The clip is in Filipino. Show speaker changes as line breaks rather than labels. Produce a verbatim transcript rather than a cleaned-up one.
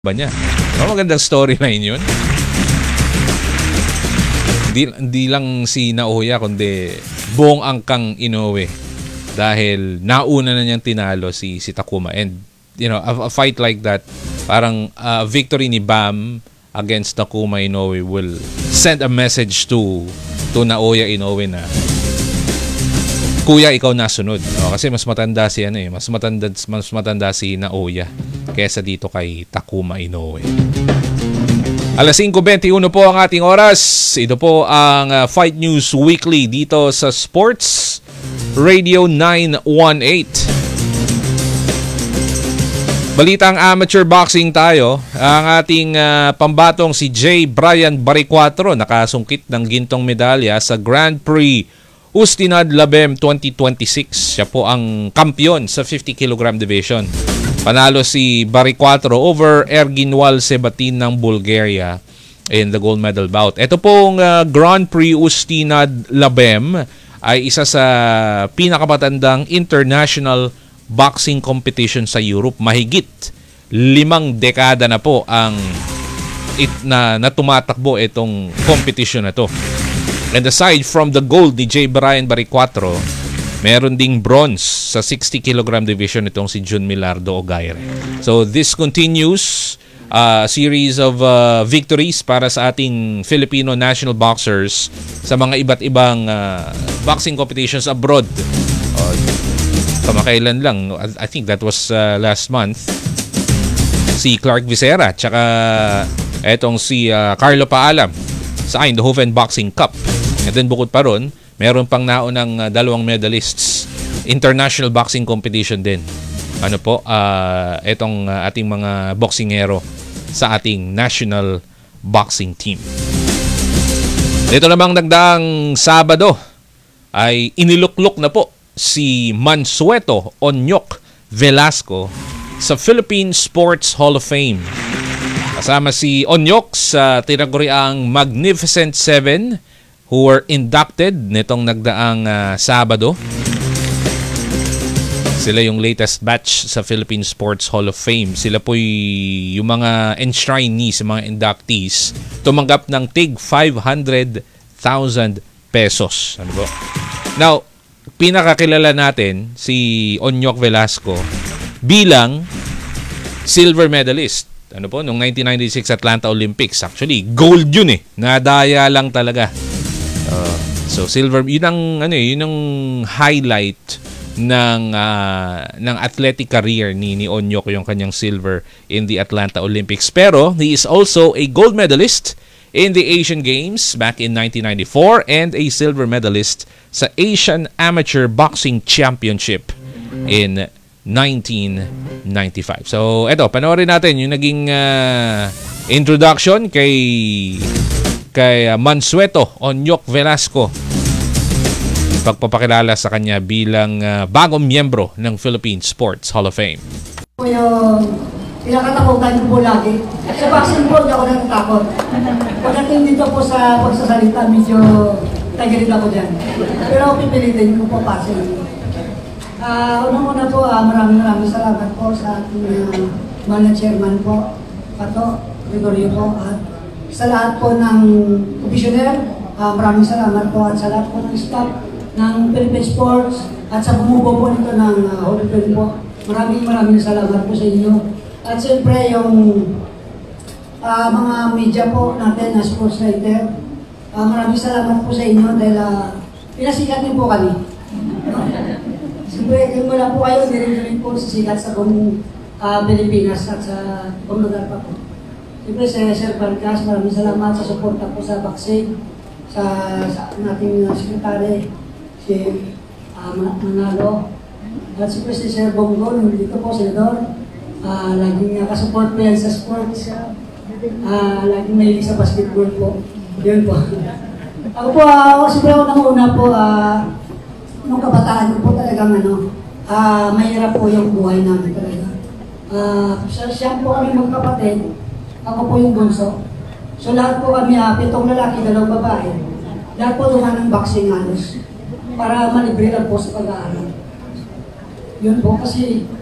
ba niya. So, magandang storyline yun. Hindi, hindi lang si Naoya, kundi buong angkang Inoue. Dahil nauna na niyang tinalo si, si Takuma. And, you know, a, a fight like that, parang uh, victory ni Bam against Takuma Inoue will send a message to to Naoya Inoue na, Kuya, ikaw nasunod. No? Kasi mas matanda si ano eh, mas matanda mas matanda si Naoya kaysa dito kay Takuma Inoue. alas singko twenty-one po ang ating oras. Ito po ang uh, Fight News Weekly dito sa Sports Radio nine eighteen. Balitang amateur boxing tayo. Ang ating uh, pambatong si J. Brian Baricuatro nakasungkit ng gintong medalya sa Grand Prix Ustinad Labem twenty twenty-six. Siya po ang kampiyon sa fifty kilogram division. Panalo si Baricuatro over Erginwal Sebatin ng Bulgaria in the gold medal bout. Ito pong uh, Grand Prix Ustinad Labem ay isa sa pinakamatandang international boxing competition sa Europe. Mahigit limang dekada na po ang it, na, na tumatakbo itong competition na to. And aside from the gold ni J. Brian Baricuatro, meron ding bronze sa sixty kilogram division itong si Jun Milardo Ogaire. So this continues a uh, series of uh, victories para sa ating Filipino national boxers sa mga iba't ibang uh, boxing competitions abroad. Uh, kamakailan lang, I think that was uh, last month, si Clark Visera tsaka etong si uh, Carlo Paalam sa Eindhoven Boxing Cup. And then bukod pa ron, meron pang naunang uh, dalawang medalists international boxing competition din. Ano po, uh, etong uh, ating mga boksingero sa ating national boxing team. Dito namang nagdaang Sabado ay iniluklok na po si Mansueto Onyok Velasco sa Philippine Sports Hall of Fame. Kasama si Onyok sa tinaguriang Magnificent Seven who were inducted nitong nagdaang uh, Sabado. Sila yung latest batch sa Philippine Sports Hall of Fame. Sila po'y yung mga enshrinees, mga inductees, tumanggap ng tig five hundred thousand pesos. Ano po? Now, pinakakilala natin si Onyok Velasco bilang silver medalist. Ano po? Noong nineteen ninety-six Atlanta Olympics. Actually, gold yun eh. Nadaya lang talaga. Uh, so silver, yun ang ano eh, yun ang highlight ng uh, ng athletic career ni ni Onyok, yung kanyang silver in the Atlanta Olympics. Pero he is also a gold medalist in the Asian Games back in nineteen ninety-four and a silver medalist sa Asian Amateur Boxing Championship in nineteen ninety-five. So eto, panoorin natin yung naging uh, introduction kay kay Mansueto Onyok Velasco, pagpapakilala sa kanya bilang uh, bagong miyembro ng Philippine Sports Hall of Fame.
Po yung pinakatakutan ko po lagi. Sa boxing po, hindi ako natatakot. Pagdating dito po sa pagsasalita, medyo tagalit ako dyan. Pero pipilitin ko po passing. Uh, Unang-una po, uh, maraming maraming salamat po sa ating uh, mga chairman po, Pato, Gregorio po, at sa lahat po ng commissioner, uh, maraming salamat po at sa lahat po ng staff ng Philippine Sports at sa bumubo po nito ng uh, Hall of Fame po. Maraming maraming salamat po sa inyo. At siyempre yung uh, mga media po natin na sports writer, uh, maraming salamat po sa inyo dahil uh, pinasikat niyo po kami. Siyempre, kung wala po kayo, nirin-rin po sisikat sa buong uh, Pilipinas at sa buong lugar pa po. Siyempre, si Sir Vargas, maraming salamat sa suporta po sa boxing, sa, sa ating uh, sekretary, si uh, Manalo. At siyempre si Sir Bongo, dito po, Senador. Uh, laging nakasupport po yan sa sports. Uh, laging mahilig sa basketball po. Yun po. Ako po, uh, siyempre ako nang una po, uh, nung kabataan ko po talagang ano, uh, mahirap po yung buhay namin talaga. Uh, siya po kami magkapatid. Ako po yung bunso. So lahat po kami, uh, pitong lalaki, dalawang babae. Lahat po duman ng boxing halos. Para malibre lang po sa pag-aaral. Yun po kasi